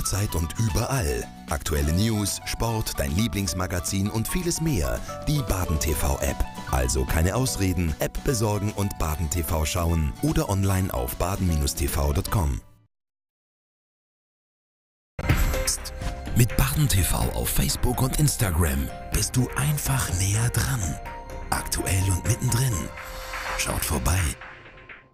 jederzeit und überall. Aktuelle News, Sport, dein Lieblingsmagazin und vieles mehr. Die Baden TV App. Also keine Ausreden, App besorgen und Baden TV schauen oder online auf baden-tv.com. Mit Baden TV auf Facebook und Instagram bist du einfach näher dran. Aktuell und mittendrin. Schaut vorbei.